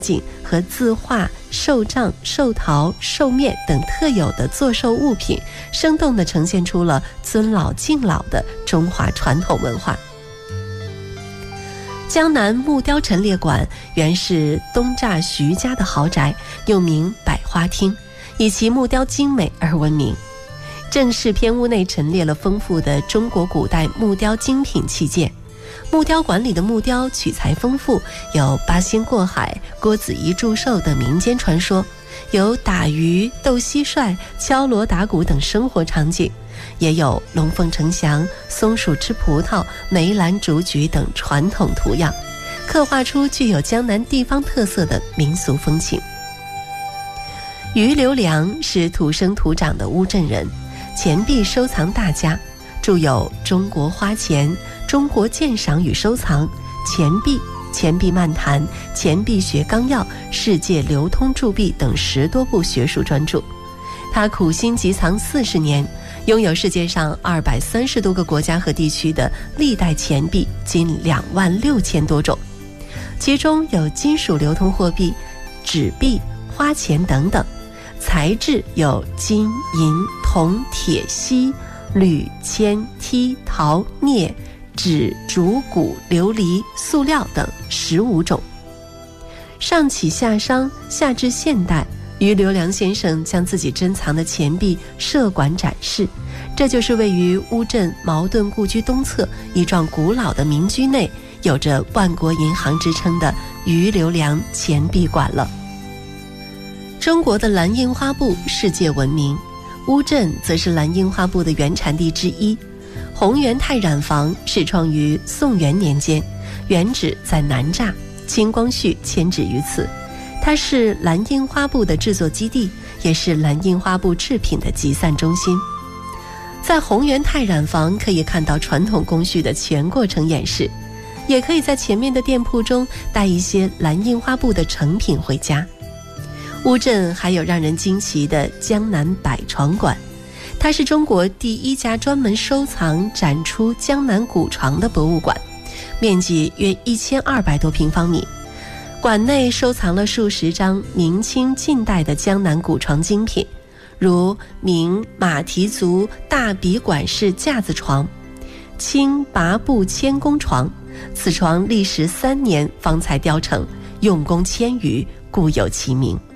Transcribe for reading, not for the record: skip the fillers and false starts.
景和字画、寿杖、寿桃、寿面等特有的作寿物品，生动地呈现出了尊老敬老的中华传统文化。江南木雕陈列馆原是东栅徐家的豪宅，又名百花厅，以其木雕精美而闻名。正式偏屋内陈列了丰富的中国古代木雕精品器件。木雕馆里的木雕取材丰富，有八仙过海、郭子仪祝寿等民间传说，有打鱼、斗蟋蟀、敲锣打鼓等生活场景，也有龙凤呈祥、松鼠吃葡萄、梅兰竹菊等传统图样，刻画出具有江南地方特色的民俗风情。于留良是土生土长的乌镇人，钱币收藏大家，著有《中国花钱》、《中国鉴赏与收藏》、钱币、钱币漫谈、钱币学纲要、世界流通铸币等10多部学术专著。他苦心集藏40年，拥有世界上230多个国家和地区的历代钱币近26000多种，其中有金属流通货币、纸币、花钱等等，材质有金、银、铜、铁、锡、铝、铅、梯、陶、镍、纸、竹、骨、琉璃、塑料等15种。上启下商，下至现代，于留良先生将自己珍藏的钱币设馆展示，这就是位于乌镇茅盾故居东侧一幢古老的民居内，有着万国银行之称的于留良钱币馆了。中国的蓝印花布世界闻名，乌镇则是蓝印花布的原产地之一。宏源泰染坊始创于宋元年间，原址在南栅，清光绪迁址于此。它是蓝印花布的制作基地，也是蓝印花布制品的集散中心。在宏源泰染坊可以看到传统工序的全过程演示，也可以在前面的店铺中带一些蓝印花布的成品回家。乌镇还有让人惊奇的江南百床馆，它是中国第1家专门收藏展出江南古床的博物馆，面积约1200多平方米。馆内收藏了数十张明清近代的江南古床精品，如明马蹄足大笔管式架子床、清拔步千工床，此床历时3年方才雕成，用工千余，故有其名。